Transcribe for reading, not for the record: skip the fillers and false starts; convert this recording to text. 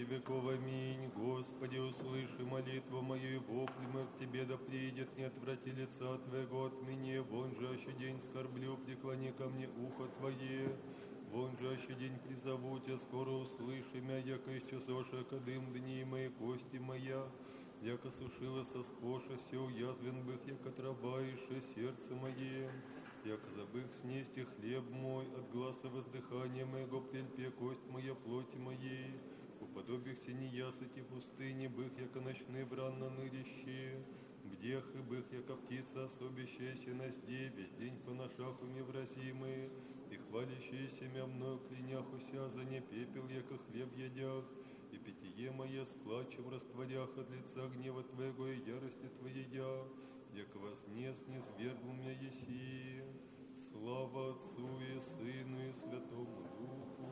веков. Аминь. Господи, услыши молитву мою, и вопли мой к Тебе да придет, не отврати лица Твоего от меня. Вон же аще день скорблю, преклони ко мне ухо Твое. Вон же аще день призову Тебя, скоро услыши мя, яко исчесоша кадым дни мои кости моя. Яко сушилася скоша, все уязвен бых, яко трава, ише сердце мое. Яко забых снести хлеб мой, от гласа воздыхания моего прельпе кость моя плоти моей. Уподобихся неясыти пустыни, бых, яко ночны бран на нырище. Бдех и бых, яко птица, особящаяся на сде, весь день по ношах уме вразимые, и хвалящиеся мя мною клянях уся, за не пепел, яко хлеб едях. И питье мое с плачем растворях от лица гнева Твоего и ярости Твоей я, яко вознес не свергл меня еси. Слава Отцу и Сыну и Святому Духу.